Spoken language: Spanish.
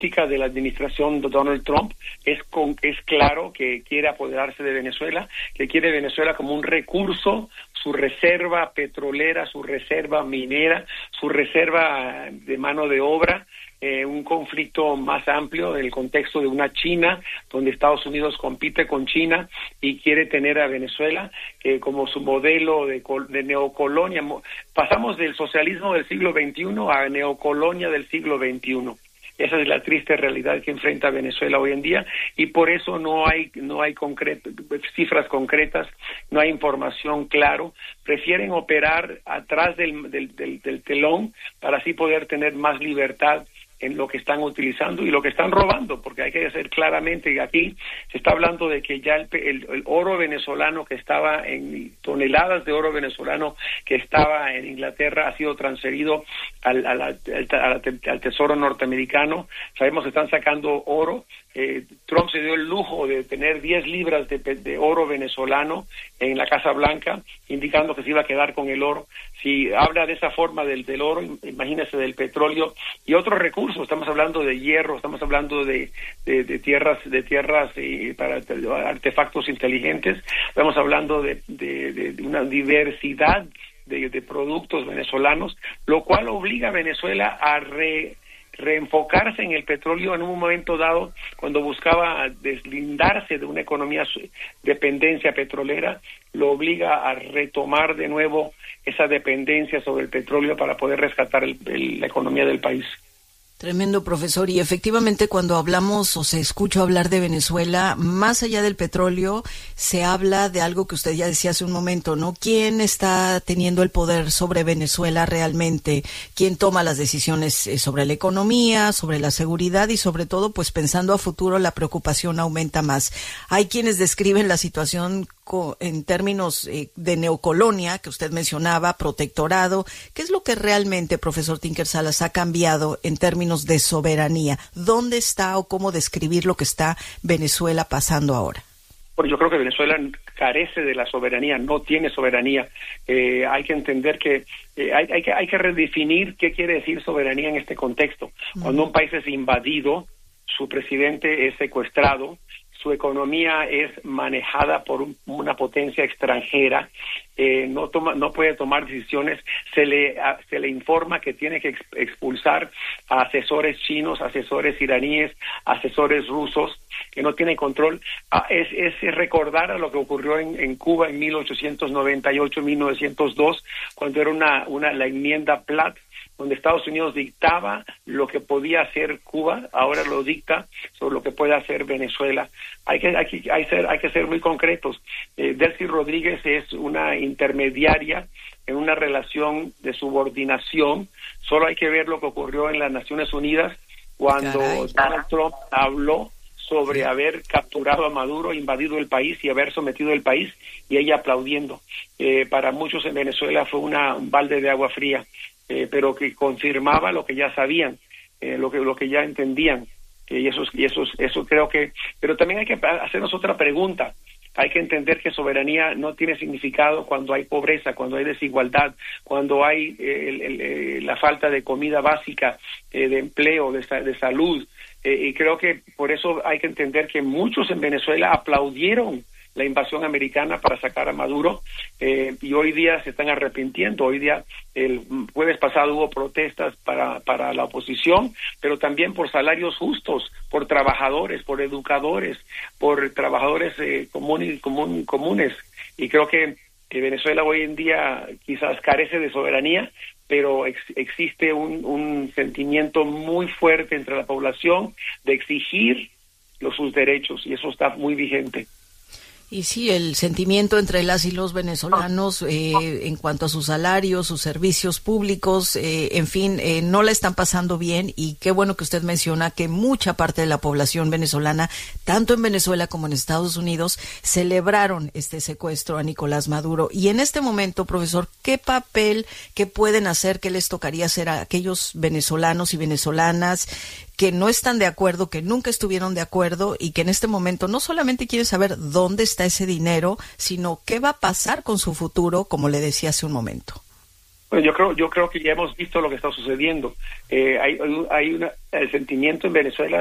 de la administración de Donald Trump es claro que quiere apoderarse de Venezuela, que quiere Venezuela como un recurso, su reserva petrolera, su reserva minera, su reserva de mano de obra, un conflicto más amplio en el contexto de una China, donde Estados Unidos compite con China y quiere tener a Venezuela como su modelo de neocolonia. Pasamos del socialismo del siglo XXI a neocolonia del siglo XXI. Esa es la triste realidad que enfrenta Venezuela hoy en día, y por eso no hay cifras concretas, no hay información claro. Prefieren operar atrás del telón para así poder tener más libertad en lo que están utilizando y lo que están robando, porque hay que decir claramente que aquí se está hablando de que ya el oro venezolano que estaba en toneladas de oro venezolano que estaba en Inglaterra ha sido transferido al Tesoro norteamericano. Sabemos que están sacando oro. Trump se dio el lujo de tener 10 libras de oro venezolano en la Casa Blanca, indicando que se iba a quedar con el oro. Si habla de esa forma del oro, imagínese del petróleo y otros recursos. Estamos hablando de hierro, estamos hablando de tierras para artefactos inteligentes. Estamos hablando de una diversidad de productos venezolanos, lo cual obliga a Venezuela a reenfocarse en el petróleo en un momento dado, cuando buscaba deslindarse de una economía dependencia petrolera, lo obliga a retomar de nuevo esa dependencia sobre el petróleo para poder rescatar la economía del país. Tremendo, profesor. Y efectivamente, cuando hablamos o se escucha hablar de Venezuela, más allá del petróleo, se habla de algo que usted ya decía hace un momento, ¿no? ¿Quién está teniendo el poder sobre Venezuela realmente? ¿Quién toma las decisiones sobre la economía, sobre la seguridad y sobre todo, pues pensando a futuro, la preocupación aumenta más? Hay quienes describen la situación en términos de neocolonia, que usted mencionaba, protectorado. ¿Qué es lo que realmente, profesor Tinker Salas, ha cambiado en términos de soberanía? ¿Dónde está o cómo describir lo que está Venezuela pasando ahora? Bueno, yo creo que Venezuela carece de la soberanía, no tiene soberanía. Hay que entender que hay que redefinir qué quiere decir soberanía en este contexto. Cuando un país es invadido, su presidente es secuestrado, su economía es manejada por una potencia extranjera, no puede tomar decisiones, se le informa que tiene que expulsar a asesores chinos, asesores iraníes, asesores rusos, que no tienen control. Es recordar a lo que ocurrió en Cuba en 1898-1902, cuando era la enmienda Platt, donde Estados Unidos dictaba lo que podía hacer Cuba, ahora lo dicta sobre lo que puede hacer Venezuela. Hay que ser muy concretos. Delcy Rodríguez es una intermediaria en una relación de subordinación. Solo hay que ver lo que ocurrió en las Naciones Unidas cuando Donald Trump habló sobre haber capturado a Maduro, invadido el país y haber sometido el país, y ella aplaudiendo. Para muchos en Venezuela fue un balde de agua fría, pero que confirmaba lo que ya sabían, lo que ya entendían. Y eso creo que... Pero también hay que hacernos otra pregunta. Hay que entender que soberanía no tiene significado cuando hay pobreza, cuando hay desigualdad, cuando hay la falta de comida básica, de empleo, de salud. Y creo que por eso hay que entender que muchos en Venezuela aplaudieron la invasión americana para sacar a Maduro, y hoy día se están arrepintiendo. Hoy día, el jueves pasado hubo protestas para la oposición, pero también por salarios justos, por trabajadores, por educadores, por trabajadores comunes. Y creo que Venezuela hoy en día quizás carece de soberanía, pero existe un sentimiento muy fuerte entre la población de exigir sus derechos, y eso está muy vigente. Y sí, el sentimiento entre las y los venezolanos en cuanto a sus salarios, sus servicios públicos, en fin, no la están pasando bien, y qué bueno que usted menciona que mucha parte de la población venezolana, tanto en Venezuela como en Estados Unidos, celebraron este secuestro a Nicolás Maduro. Y en este momento, profesor, ¿qué pueden hacer, qué les tocaría hacer a aquellos venezolanos y venezolanas que no están de acuerdo, que nunca estuvieron de acuerdo y que en este momento no solamente quieren saber dónde está ese dinero, sino qué va a pasar con su futuro, como le decía hace un momento? Bueno, yo creo que ya hemos visto lo que está sucediendo. El sentimiento en Venezuela